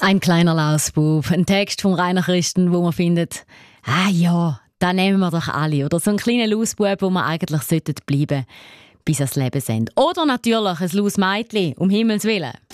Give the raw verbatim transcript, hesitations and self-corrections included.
Ein kleiner Lausbub, ein Text von Rainer Christen, wo man findet, ah ja, da nehmen wir doch alle. Oder so ein kleiner Lausbub, wo man eigentlich bleiben sollten, bis ans Lebensende. Oder natürlich ein Lausmädchen, um Himmels Willen.